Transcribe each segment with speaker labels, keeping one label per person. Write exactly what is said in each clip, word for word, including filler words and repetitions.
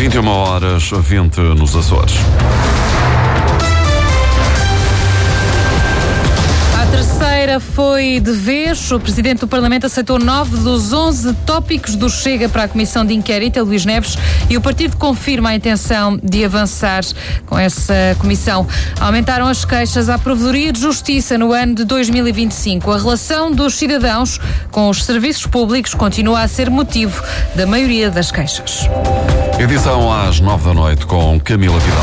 Speaker 1: vinte e uma horas, vinte nos Açores.
Speaker 2: Foi de vez. O Presidente do Parlamento aceitou nove dos onze tópicos do Chega para a Comissão de Inquérito, a Luís Neves, e o partido confirma a intenção de avançar com essa comissão. Aumentaram as queixas à Provedoria de Justiça no ano de dois mil e vinte e cinco. A relação dos cidadãos com os serviços públicos continua a ser motivo da maioria das queixas.
Speaker 1: Edição às nove da noite com Camila Vidal.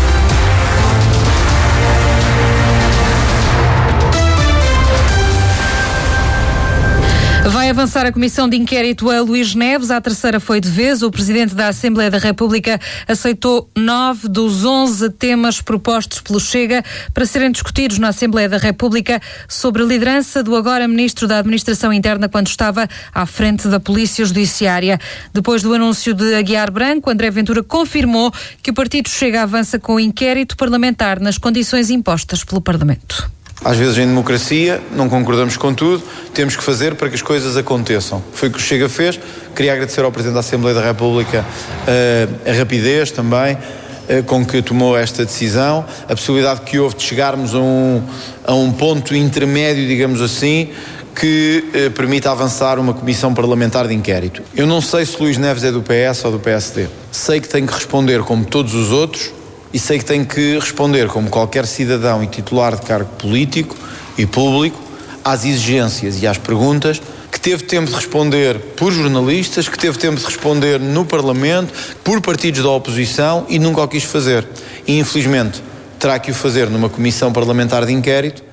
Speaker 2: Vai avançar a Comissão de Inquérito a Luís Neves. A terceira foi de vez. O Presidente da Assembleia da República aceitou nove dos onze temas propostos pelo Chega para serem discutidos na Assembleia da República sobre a liderança do agora Ministro da Administração Interna quando estava à frente da Polícia Judiciária. Depois do anúncio de Aguiar Branco, André Ventura confirmou que o Partido Chega avança com o inquérito parlamentar nas condições impostas pelo Parlamento.
Speaker 3: Às vezes em democracia não concordamos com tudo, temos que fazer para que as coisas aconteçam. Foi o que o Chega fez. Queria agradecer ao Presidente da Assembleia da República uh, a rapidez também uh, com que tomou esta decisão, a possibilidade que houve de chegarmos a um, a um ponto intermédio, digamos assim, que uh, permita avançar uma comissão parlamentar de inquérito. Eu não sei se Luís Neves é do P S ou do P S D. Sei que tem que responder como todos os outros, e sei que tem que responder, como qualquer cidadão e titular de cargo político e público, às exigências e às perguntas, que teve tempo de responder por jornalistas, que teve tempo de responder no Parlamento, por partidos da oposição e nunca o quis fazer. E, infelizmente, terá que o fazer numa comissão parlamentar de inquérito.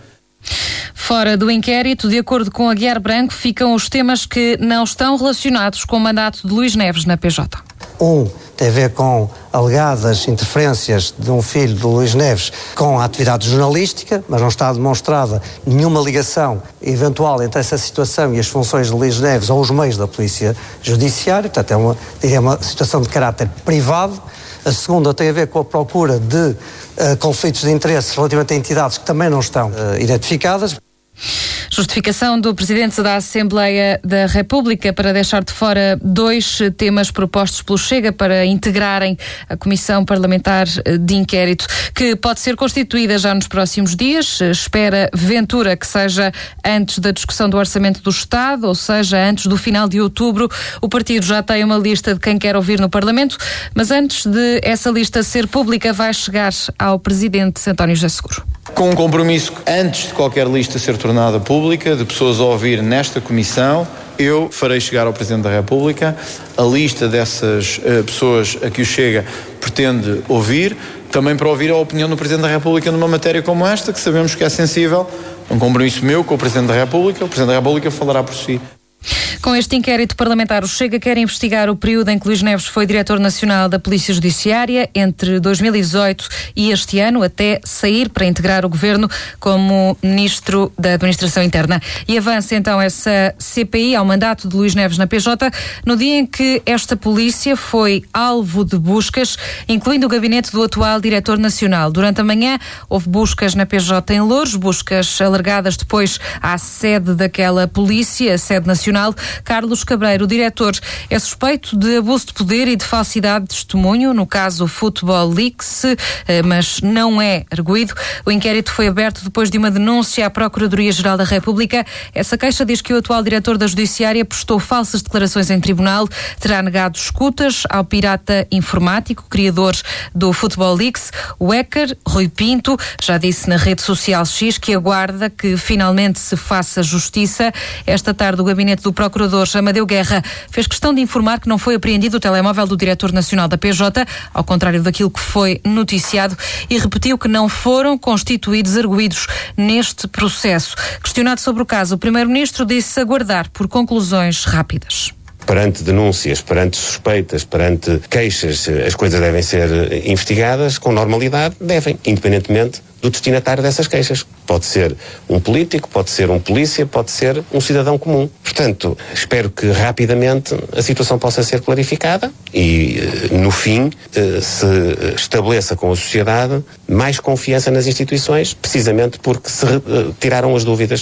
Speaker 2: Fora do inquérito, de acordo com Aguiar Branco, ficam os temas que não estão relacionados com o mandato de Luís Neves na P J.
Speaker 4: Um tem a ver com alegadas interferências de um filho de Luís Neves com a atividade jornalística, mas não está demonstrada nenhuma ligação eventual entre essa situação e as funções de Luís Neves ou os meios da Polícia Judiciária. Portanto, é uma, diria, uma situação de caráter privado. A segunda tem a ver com a procura de uh, conflitos de interesses relativamente a entidades que também não estão uh, identificadas.
Speaker 2: Justificação do Presidente da Assembleia da República para deixar de fora dois temas propostos pelo Chega para integrarem a Comissão Parlamentar de Inquérito, que pode ser constituída já nos próximos dias. Espera Ventura que seja antes da discussão do Orçamento do Estado, ou seja, antes do final de outubro. O partido já tem uma lista de quem quer ouvir no Parlamento, mas antes de essa lista ser pública vai chegar ao Presidente António José Seguro.
Speaker 3: Com um compromisso, antes de qualquer lista ser tornada pública, de pessoas a ouvir nesta comissão, eu farei chegar ao Presidente da República a lista dessas uh, pessoas a que o Chega pretende ouvir, também para ouvir a opinião do Presidente da República numa matéria como esta, que sabemos que é sensível. Um compromisso meu com o Presidente da República, o Presidente da República falará por si.
Speaker 2: Com este inquérito parlamentar, o Chega quer investigar o período em que Luís Neves foi diretor nacional da Polícia Judiciária entre dois mil e dezoito e este ano, até sair para integrar o governo como Ministro da Administração Interna. E avança então essa C P I ao mandato de Luís Neves na P J, no dia em que esta polícia foi alvo de buscas, incluindo o gabinete do atual diretor nacional. Durante a manhã houve buscas na P J em Loures, buscas alargadas depois à sede daquela polícia, a sede nacional. Carlos Cabreiro, o diretor, é suspeito de abuso de poder e de falsidade de testemunho, no caso Football Leaks, mas não é arguido. O inquérito foi aberto depois de uma denúncia à Procuradoria-Geral da República. Essa queixa diz que o atual diretor da Judiciária prestou falsas declarações em tribunal, terá negado escutas ao pirata informático, criador do Football Leaks, o hacker Rui Pinto. Já disse na rede social X que aguarda que finalmente se faça justiça. Esta tarde o gabinete do Procurador Amadeu Guerra fez questão de informar que não foi apreendido o telemóvel do Diretor Nacional da P J, ao contrário daquilo que foi noticiado, e repetiu que não foram constituídos arguidos neste processo. Questionado sobre o caso, o Primeiro-Ministro disse aguardar por conclusões rápidas.
Speaker 5: Perante denúncias, perante suspeitas, perante queixas, as coisas devem ser investigadas com normalidade, devem, independentemente do destinatário dessas queixas. Pode ser um político, pode ser um polícia, pode ser um cidadão comum. Portanto, espero que rapidamente a situação possa ser clarificada e, no fim, se estabeleça com a sociedade mais confiança nas instituições, precisamente porque se tiraram as dúvidas.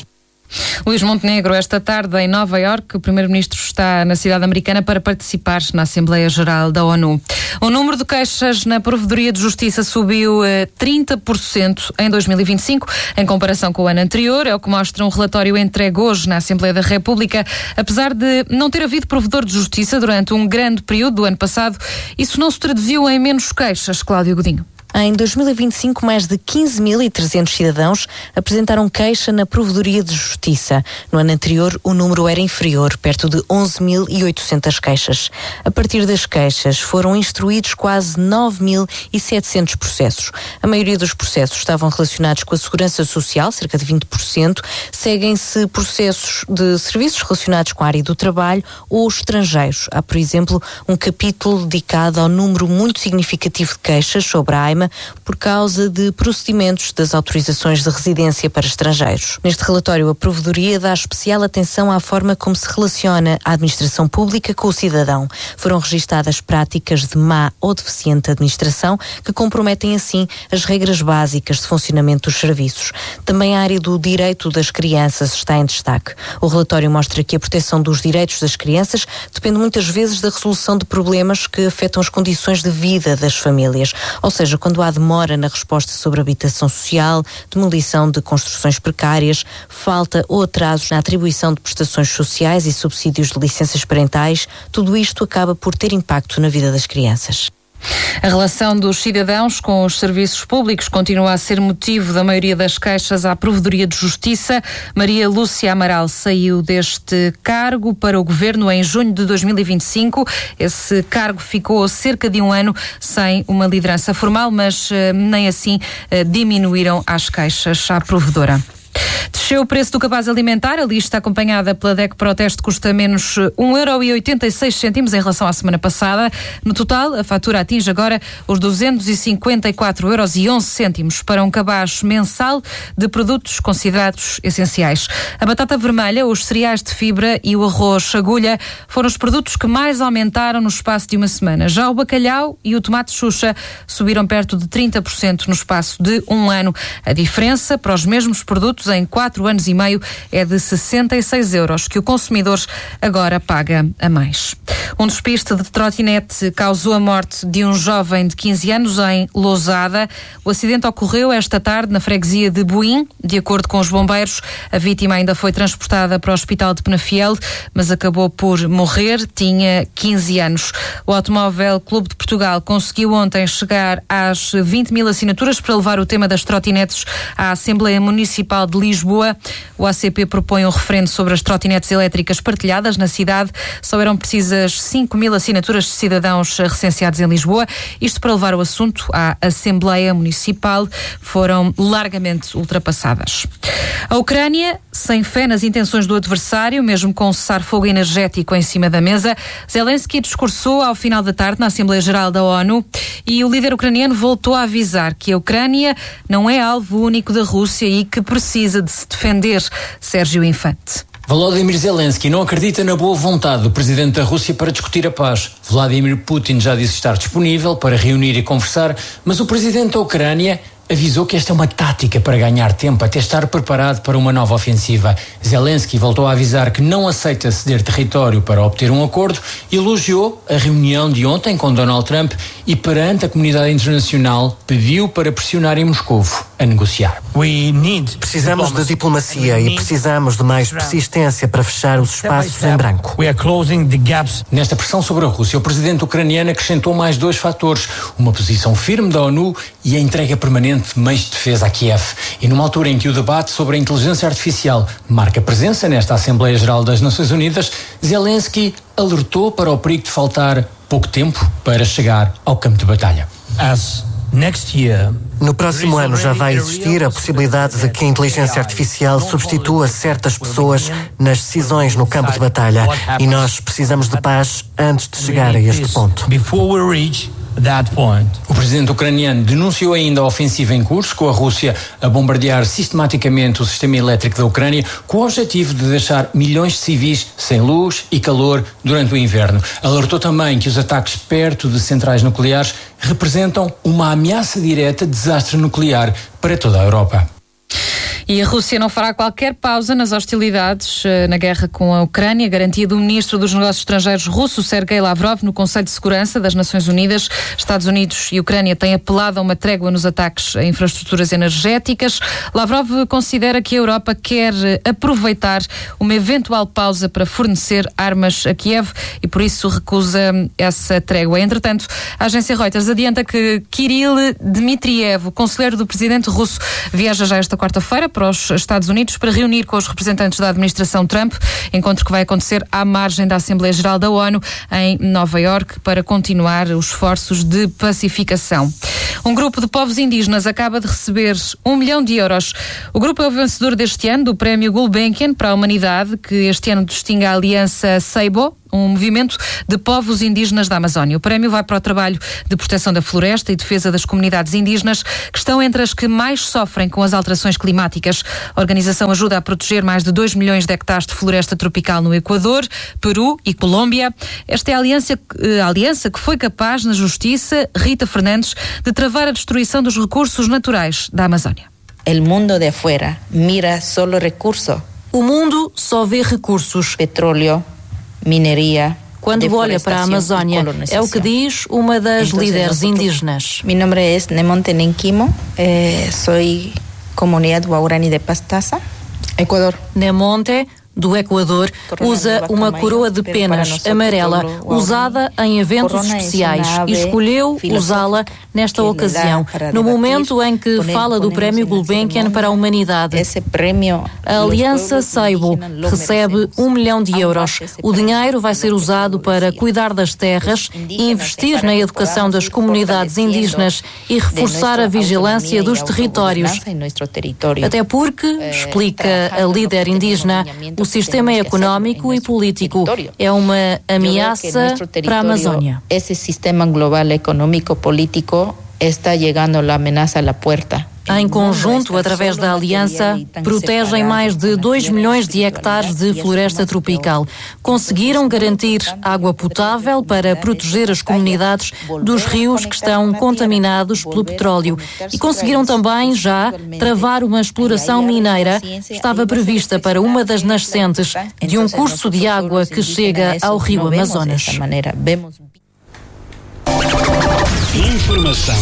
Speaker 2: Luís Montenegro, esta tarde em Nova Iorque, o primeiro-ministro está na cidade americana para participar na Assembleia Geral da ONU. O número de queixas na Provedoria de Justiça subiu trinta por cento em dois mil e vinte e cinco, em comparação com o ano anterior, é o que mostra um relatório entregue hoje na Assembleia da República. Apesar de não ter havido provedor de justiça durante um grande período do ano passado, isso não se traduziu em menos queixas, Cláudio Godinho.
Speaker 6: Em dois mil e vinte e cinco, mais de quinze mil e trezentos cidadãos apresentaram queixa na Provedoria de Justiça. No ano anterior, o número era inferior, perto de onze mil e oitocentas queixas. A partir das queixas, foram instruídos quase nove mil e setecentos processos. A maioria dos processos estavam relacionados com a segurança social, cerca de vinte por cento. Seguem-se processos de serviços relacionados com a área do trabalho ou estrangeiros. Há, por exemplo, um capítulo dedicado ao número muito significativo de queixas sobre a AIMA por causa de procedimentos das autorizações de residência para estrangeiros. Neste relatório, a Provedoria dá especial atenção à forma como se relaciona a administração pública com o cidadão. Foram registadas práticas de má ou deficiente administração que comprometem, assim, as regras básicas de funcionamento dos serviços. Também a área do direito das crianças está em destaque. O relatório mostra que a proteção dos direitos das crianças depende muitas vezes da resolução de problemas que afetam as condições de vida das famílias, ou seja, quando há demora na resposta sobre habitação social, demolição de construções precárias, falta ou atrasos na atribuição de prestações sociais e subsídios de licenças parentais, tudo isto acaba por ter impacto na vida das crianças.
Speaker 2: A relação dos cidadãos com os serviços públicos continua a ser motivo da maioria das queixas à Provedoria de Justiça. Maria Lúcia Amaral saiu deste cargo para o Governo em junho de dois mil e vinte e cinco. Esse cargo ficou cerca de um ano sem uma liderança formal, mas eh, nem assim eh, diminuíram as queixas à provedora. Desceu o preço do cabaz alimentar. A lista acompanhada pela D E C Proteste custa menos um euro e oitenta e seis cêntimos em relação à semana passada. No total, a fatura atinge agora os duzentos e cinquenta e quatro euros e onze cêntimos para um cabaz mensal de produtos considerados essenciais. A batata vermelha, os cereais de fibra e o arroz agulha foram os produtos que mais aumentaram no espaço de uma semana. Já o bacalhau e o tomate Xuxa subiram perto de trinta por cento no espaço de um ano. A diferença para os mesmos produtos em quatro anos e meio é de sessenta e seis euros, que o consumidor agora paga a mais. Um despiste de trotinete causou a morte de um jovem de quinze anos em Lousada. O acidente ocorreu esta tarde na freguesia de Boim. De acordo com os bombeiros, a vítima ainda foi transportada para o hospital de Penafiel, mas acabou por morrer. Tinha quinze anos. O Automóvel Clube de Portugal conseguiu ontem chegar às vinte mil assinaturas para levar o tema das trotinetes à Assembleia Municipal de Lisboa. O A C P propõe um referendo sobre as trotinetes elétricas partilhadas na cidade. Só eram precisas cinco mil assinaturas de cidadãos recenseados em Lisboa. Isto para levar o assunto à Assembleia Municipal. Foram largamente ultrapassadas. A Ucrânia, sem fé nas intenções do adversário, mesmo com um cessar-fogo energético em cima da mesa, Zelensky discursou ao final da tarde na Assembleia Geral da ONU e o líder ucraniano voltou a avisar que a Ucrânia não é alvo único da Rússia e que precisa de se defender. Sérgio Infante.
Speaker 7: Volodymyr Zelensky não acredita na boa vontade do presidente da Rússia para discutir a paz. Vladimir Putin já disse estar disponível para reunir e conversar, mas o presidente da Ucrânia avisou que esta é uma tática para ganhar tempo até estar preparado para uma nova ofensiva. Zelensky voltou a avisar que não aceita ceder território para obter um acordo e elogiou a reunião de ontem com Donald Trump e, perante a comunidade internacional, pediu para pressionar em Moscovo a negociar.
Speaker 8: Precisamos de diplomacia e precisamos de mais persistência para fechar os espaços em branco.
Speaker 7: Nesta pressão sobre a Rússia, o presidente ucraniano acrescentou mais dois fatores: uma posição firme da ONU e a entrega permanente de meios de defesa a Kiev. E numa altura em que o debate sobre a inteligência artificial marca presença nesta Assembleia Geral das Nações Unidas, Zelensky alertou para o perigo de faltar pouco tempo para chegar ao campo de batalha.
Speaker 8: No próximo ano já vai existir a possibilidade de que a inteligência artificial substitua certas pessoas nas decisões no campo de batalha. E nós precisamos de paz antes de chegar a este ponto.
Speaker 7: O presidente ucraniano denunciou ainda a ofensiva em curso, com a Rússia a bombardear sistematicamente o sistema elétrico da Ucrânia, com o objetivo de deixar milhões de civis sem luz e calor durante o inverno. Alertou também que os ataques perto de centrais nucleares representam uma ameaça direta de desastre nuclear para toda a Europa.
Speaker 2: E a Rússia não fará qualquer pausa nas hostilidades na guerra com a Ucrânia. Garantia do ministro dos Negócios Estrangeiros russo, Sergei Lavrov, no Conselho de Segurança das Nações Unidas. Estados Unidos e Ucrânia têm apelado a uma trégua nos ataques a infraestruturas energéticas. Lavrov considera que a Europa quer aproveitar uma eventual pausa para fornecer armas a Kiev e por isso recusa essa trégua. Entretanto, a agência Reuters adianta que Kirill Dmitriev, o conselheiro do presidente russo, viaja já esta quarta-feira para os Estados Unidos para reunir com os representantes da administração Trump, encontro que vai acontecer à margem da Assembleia Geral da ONU em Nova Iorque para continuar os esforços de pacificação. Um grupo de povos indígenas acaba de receber um milhão de euros. O grupo é o vencedor deste ano do Prémio Gulbenkian para a Humanidade, que este ano distingue a Aliança Seibo, um movimento de povos indígenas da Amazónia. O prémio vai para o trabalho de proteção da floresta e defesa das comunidades indígenas, que estão entre as que mais sofrem com as alterações climáticas. A organização ajuda a proteger mais de dois milhões de hectares de floresta tropical no Equador, Peru e Colômbia. Esta é a aliança, a aliança que foi capaz, na Justiça, Rita Fernandes, de travar a destruição dos recursos naturais da Amazónia.
Speaker 9: El mundo de afuera mira solo recurso.
Speaker 10: O mundo só vê recursos.
Speaker 9: Petróleo, mineria.
Speaker 10: Quando olha para a Amazónia, é o que diz uma das líderes indígenas.
Speaker 9: Mi nombre es Nemonte Nenquimo, eh, soy comunidad Guarani de Pastaza, Equador.
Speaker 10: Nemonte, do Equador, usa uma coroa de penas amarela usada em eventos especiais e escolheu usá-la nesta ocasião, no momento em que fala do Prémio Gulbenkian para a Humanidade. A Aliança Seibo recebe um milhão de euros. O dinheiro vai ser usado para cuidar das terras, investir na educação das comunidades indígenas e reforçar a vigilância dos territórios. Até porque, explica a líder indígena, o sistema económico e político é uma ameaça para a Amazónia.
Speaker 9: Esse sistema global económico político está chegando a ameaça à porta.
Speaker 10: Em conjunto, através da aliança, protegem mais de dois milhões de hectares de floresta tropical. Conseguiram garantir água potável para proteger as comunidades dos rios que estão contaminados pelo petróleo. E conseguiram também já travar uma exploração mineira que estava prevista para uma das nascentes de um curso de água que chega ao rio Amazonas.
Speaker 11: Informação.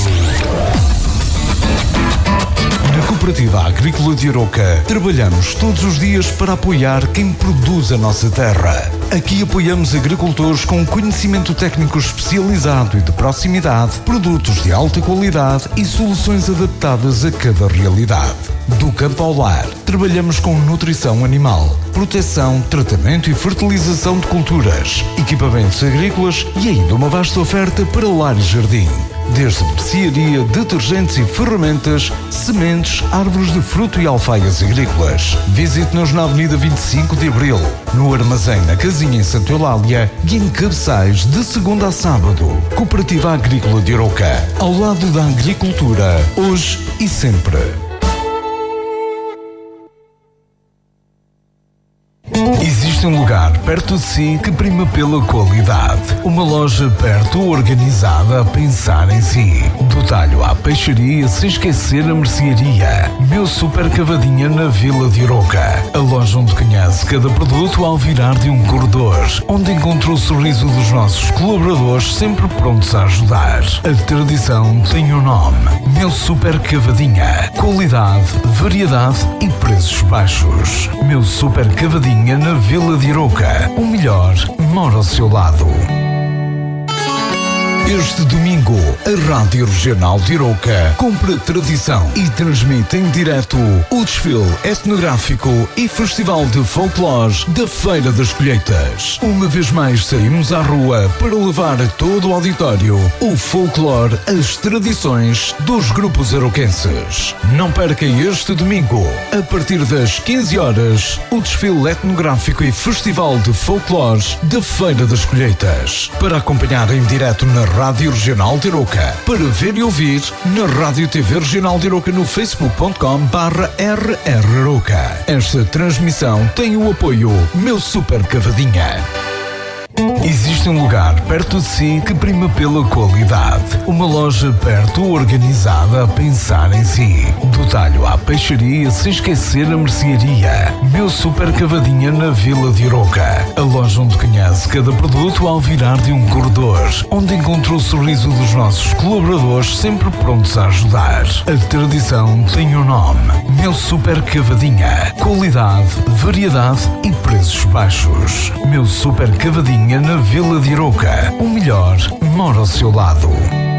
Speaker 11: Na Cooperativa Agrícola de Arouca, trabalhamos todos os dias para apoiar quem produz a nossa terra. Aqui apoiamos agricultores com conhecimento técnico especializado e de proximidade, produtos de alta qualidade e soluções adaptadas a cada realidade. Do campo ao lar, trabalhamos com nutrição animal, proteção, tratamento e fertilização de culturas, equipamentos agrícolas e ainda uma vasta oferta para lar e jardim. Desde mercearia, detergentes e ferramentas, sementes, árvores de fruto e alfaias agrícolas. Visite-nos na Avenida vinte e cinco de Abril, no armazém na Casinha em Santa Eulália e em Cabeçais de segunda a sábado. Cooperativa Agrícola de Arouca, ao lado da agricultura, hoje e sempre. Existe um lugar perto de si que prima pela qualidade. Uma loja perto, organizada, a pensar em si. Do talho à peixaria, sem esquecer a mercearia. Meu Super Cavadinha na Vila de Arouca. A loja onde conhece cada produto ao virar de um corredor. Onde encontra o sorriso dos nossos colaboradores sempre prontos a ajudar. A tradição tem um nome. Meu Super Cavadinha. Qualidade, variedade e preços baixos. Meu Super Cavadinha na Vila de Arouca. O melhor mora ao seu lado. Este domingo, a Rádio Regional de Arouca cumpre tradição e transmite em direto o desfile etnográfico e festival de folclore da Feira das Colheitas. Uma vez mais saímos à rua para levar a todo o auditório o folclore, as tradições dos grupos arauquenses. Não perca este domingo, a partir das quinze horas, o desfile etnográfico e festival de folclore da Feira das Colheitas. Para acompanhar em direto na Rádio Regional de Arouca. Para ver e ouvir na Rádio T V Regional de Arouca no facebook ponto com barra R R Arouca. Esta transmissão tem o apoio Meu Super Cavadinha. Existe um lugar perto de si que prima pela qualidade. Uma loja perto, organizada, a pensar em si. Do talho à peixaria, sem esquecer a mercearia. Meu Super Cavadinha na Vila de Arouca. A loja onde conhece cada produto ao virar de um corredor. Onde encontra o sorriso dos nossos colaboradores, sempre prontos a ajudar. A tradição tem um nome. Meu Super Cavadinha. Qualidade, variedade e preços baixos. Meu Super Cavadinha na Vila de Arouca. O melhor mora ao seu lado.